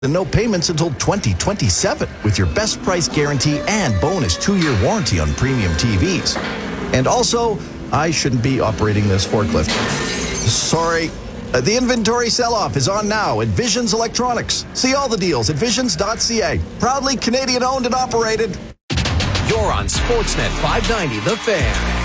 and no payments until 2027 with your best price guarantee and bonus 2-year warranty on premium TVs. And also, I shouldn't be operating this forklift. Sorry. The inventory sell-off is on now at Visions Electronics. See all the deals at visions.ca. Proudly Canadian-owned and operated. You're on Sportsnet 590, The Fan.